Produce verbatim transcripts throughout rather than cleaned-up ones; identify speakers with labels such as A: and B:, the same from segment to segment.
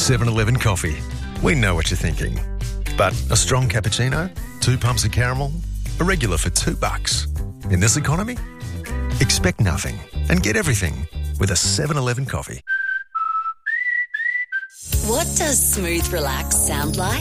A: seven eleven coffee. We know what you're thinking. But a strong cappuccino? Two pumps of caramel? A regular for two bucks? In this economy? Expect nothing and get everything with a seven eleven coffee.
B: What does smooth relax sound like?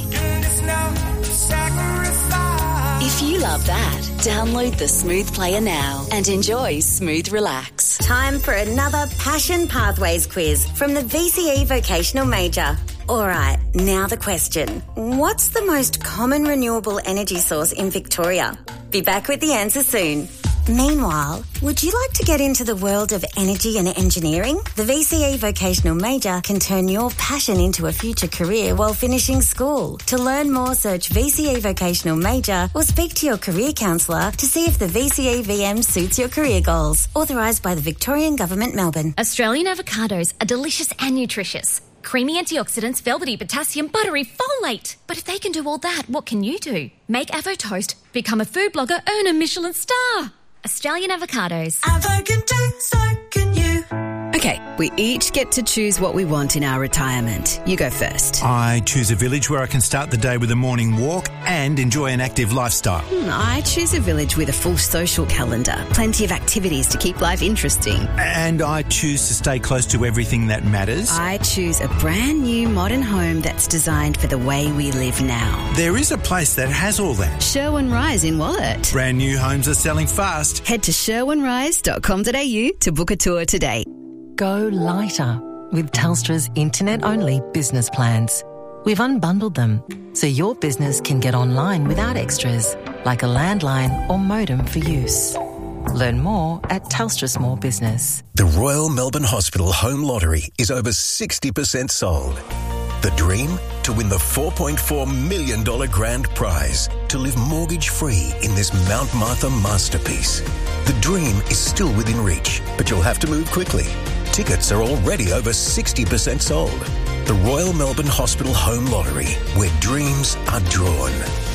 B: If you love that, download the Smooth Player now and enjoy Smooth Relax.
C: Time for another Passion Pathways quiz from the V C E Vocational Major. All right, now the question. What's the most common renewable energy source in Victoria? Be back with the answer soon. Meanwhile, would you like to get into the world of energy and engineering? The V C E Vocational Major can turn your passion into a future career while finishing school. To learn more, search V C E Vocational Major or speak to your career counsellor to see if the V C E V M suits your career goals. Authorised by the Victorian Government, Melbourne.
D: Australian avocados are delicious and nutritious. Creamy antioxidants, velvety potassium, buttery folate. But if they can do all that, what can you do? Make Avo Toast, become a food blogger, earn a Michelin star. Australian avocados.
E: Avo can do, so can you.
F: Okay, we each get to choose what we want in our retirement. You go first.
G: I choose a village where I can start the day with a morning walk and enjoy an active lifestyle.
F: Hmm, I choose a village with a full social calendar, plenty of activities to keep life interesting.
G: And I choose to stay close to everything that matters.
F: I choose a brand new modern home that's designed for the way we live now.
G: There is a place that has all that.
F: Sherwin Rise in Wallet.
G: Brand new homes are selling fast.
F: Head to sherwin rise dot com dot a u to book a tour today.
H: Go lighter with Telstra's internet-only business plans. We've unbundled them so your business can get online without extras, like a landline or modem for use. Learn more at Telstra Small Business.
I: The Royal Melbourne Hospital Home Lottery is over sixty percent sold. The dream? To win the four point four million dollars grand prize. To live mortgage-free in this Mount Martha masterpiece. The dream is still within reach, but you'll have to move quickly. Tickets are already over sixty percent sold. The Royal Melbourne Hospital Home Lottery, where dreams are drawn.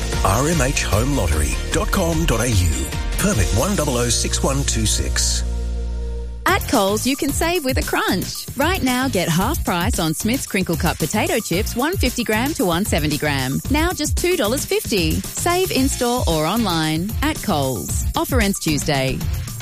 I: r m h home lottery dot com dot a u. Permit one zero zero six one two six.
J: At Coles, you can save with a crunch. Right now, get half price on Smith's Crinkle Cut potato chips, one hundred fifty gram to one hundred seventy gram. Now just two dollars fifty. Save in-store or online. At Coles. Offer ends Tuesday.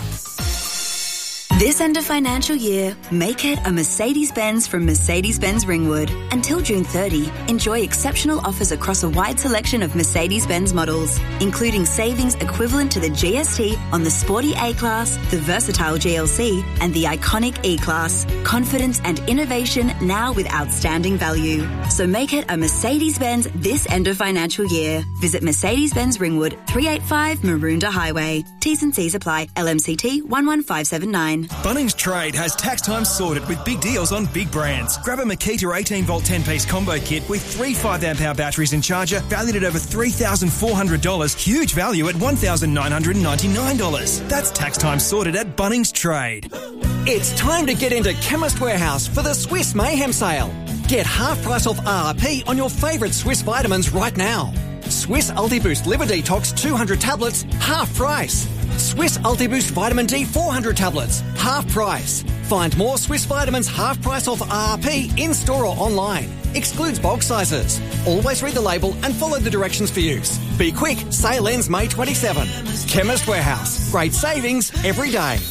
K: This end of financial year, make it a Mercedes-Benz from Mercedes-Benz Ringwood. Until June thirtieth, enjoy exceptional offers across a wide selection of Mercedes-Benz models, including savings equivalent to the G S T on the sporty A-Class, the versatile G L C, and the iconic E-Class. Confidence and innovation now with outstanding value. So make it a Mercedes-Benz this end of financial year. Visit Mercedes-Benz Ringwood, three eighty-five Maroondah Highway. T's and C's apply. L M C T one one five seven nine.
L: Bunnings Trade has tax time sorted with big deals on big brands. Grab a Makita eighteen volt ten piece combo kit with three five amp hour batteries and charger valued at over three thousand four hundred dollars. Huge value at one thousand nine hundred ninety-nine dollars. That's tax time sorted at Bunnings Trade.
M: It's time to get into Chemist Warehouse for the Swiss Mayhem sale. Get half price off R R P on your favourite Swiss vitamins right now. Swiss Ultiboost Liver Detox two hundred tablets, half price. Swiss Ultiboost Vitamin D four hundred tablets, half price. Find more Swiss vitamins half price off R R P in-store or online. Excludes bulk sizes. Always read the label and follow the directions for use. Be quick, sale ends May twenty-seventh. Chemist Warehouse. Great savings every day.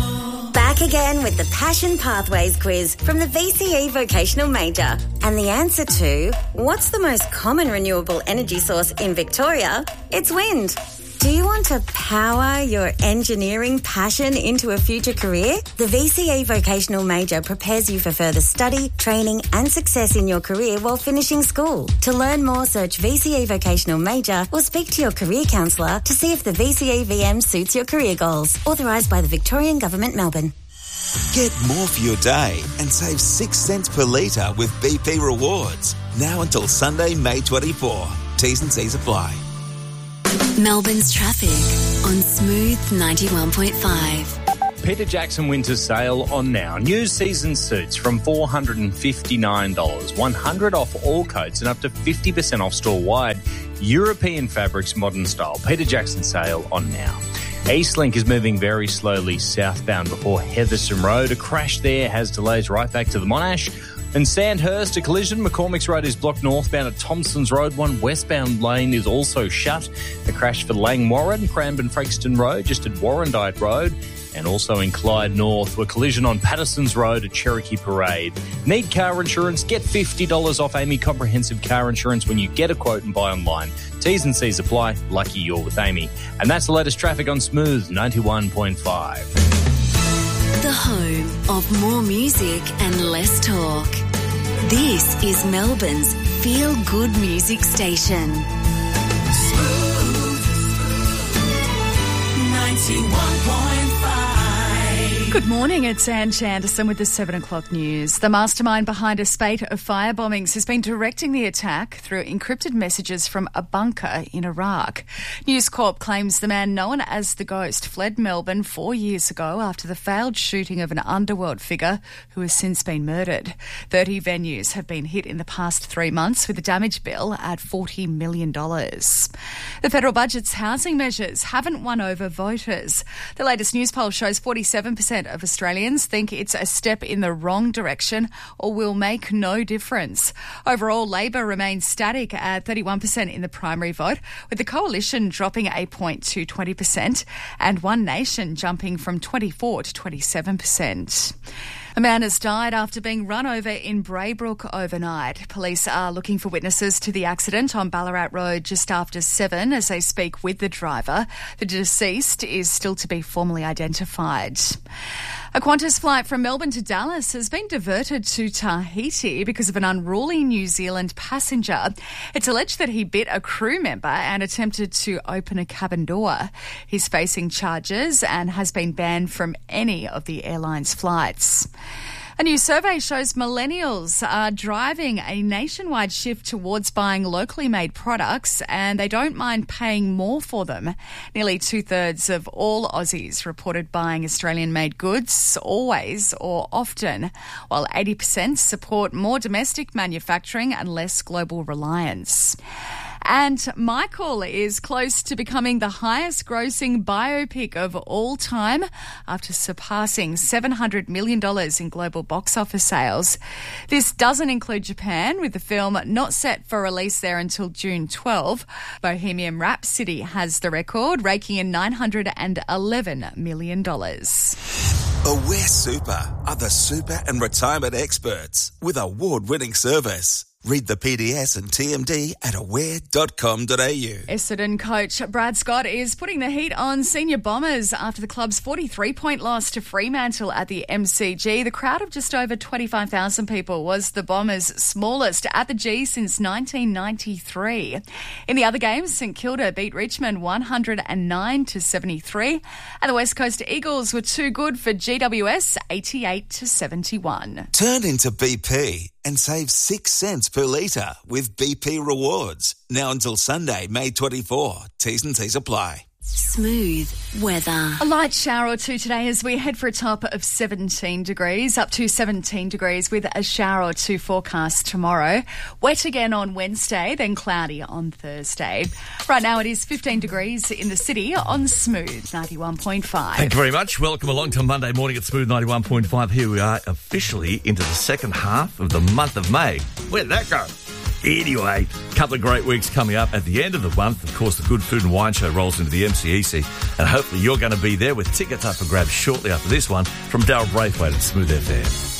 C: Back again with the Passion Pathways quiz from the V C E Vocational Major. And the answer to what's the most common renewable energy source in Victoria? It's wind. Do you want to power your engineering passion into a future career? The V C E Vocational Major prepares you for further study, training and success in your career while finishing school. To learn more, search V C E Vocational Major or speak to your career counsellor to see if the V C E V M suits your career goals. Authorised by the Victorian Government, Melbourne.
N: Get more for your day and save six cents per litre with B P Rewards. Now until Sunday, May twenty-fourth. T's and C's apply.
B: Melbourne's traffic on Smooth ninety-one point five.
O: Peter Jackson Winter Sale on now. New season suits from four hundred fifty-nine dollars, one hundred dollars off all coats and up to fifty percent off store-wide. European fabrics, modern style. Peter Jackson Sale on now. Eastlink is moving very slowly southbound before Heatherson Road. A crash there has delays right back to the Monash. And Sandhurst, a collision. McCormick's Road is blocked northbound at Thompson's Road. One westbound lane is also shut. A crash for Lang Warren, Cranbourne Folkestone Road, just at Warrandyte Road. And also in Clyde North, a collision on Patterson's Road at Cherokee Parade. Need car insurance? Get fifty dollars off Amy Comprehensive Car Insurance when you get a quote and buy online. T's and C's apply. Lucky you're with Amy. And that's the latest traffic on Smooth ninety-one point five.
B: The home of more music and less talk. This is Melbourne's Feel Good Music Station.
E: Smooth ninety-one point five.
P: Good morning, it's Anne Chanderson with the seven o'clock news. The mastermind behind a spate of fire bombings has been directing the attack through encrypted messages from a bunker in Iraq. News Corp claims the man known as the Ghost fled Melbourne four years ago after the failed shooting of an underworld figure who has since been murdered. thirty venues have been hit in the past three months with a damage bill at forty million dollars. The federal budget's housing measures haven't won over voters. The latest news poll shows forty-seven percent of Australians think it's a step in the wrong direction or will make no difference. Overall, Labor remains static at thirty-one percent in the primary vote, with the Coalition dropping a point to twenty percent and One Nation jumping from twenty-four to twenty-seven percent. A man has died after being run over in Braybrook overnight. Police are looking for witnesses to the accident on Ballarat Road just after seven as they speak with the driver. The deceased is still to be formally identified. A Qantas flight from Melbourne to Dallas has been diverted to Tahiti because of an unruly New Zealand passenger. It's alleged that he bit a crew member and attempted to open a cabin door. He's facing charges and has been banned from any of the airline's flights. A new survey shows millennials are driving a nationwide shift towards buying locally made products, and they don't mind paying more for them. Nearly two-thirds of all Aussies reported buying Australian-made goods, always or often, while eighty percent support more domestic manufacturing and less global reliance. And Michael is close to becoming the highest grossing biopic of all time after surpassing seven hundred million dollars in global box office sales. This doesn't include Japan, with the film not set for release there until June twelfth. Bohemian Rhapsody has the record, raking in nine hundred eleven million dollars.
N: Aware Super are the super and retirement experts with award-winning service. Read the P D S and T M D at aware dot com dot a u.
P: Essendon coach Brad Scott is putting the heat on senior Bombers after the club's forty-three point loss to Fremantle at the M C G. The crowd of just over twenty-five thousand people was the Bombers' smallest at the G since nineteen ninety-three. In the other games, St Kilda beat Richmond one hundred nine to seventy-three, and the West Coast Eagles were too good for G W S eighty-eight to seventy-one.
N: Turn into B P and save six cents per litre with B P Rewards. Now until Sunday, May twenty-fourth. T's and C's apply.
B: Smooth weather.
P: A light shower or two today as we head for a top of seventeen degrees, up to seventeen degrees with a shower or two forecast tomorrow. Wet again on Wednesday, then cloudy on Thursday. Right now it is fifteen degrees in the city on Smooth ninety-one point five.
Q: Thank you very much. Welcome along to Monday morning at Smooth ninety-one point five. Here we are officially into the second half of the month of May. Where'd that go? Anyway, a couple of great weeks coming up at the end of the month. Of course, the Good Food and Wine Show rolls into the M C E C, and hopefully you're going to be there with tickets up for grabs shortly after this one from Darryl Braithwaite at Smooth F M.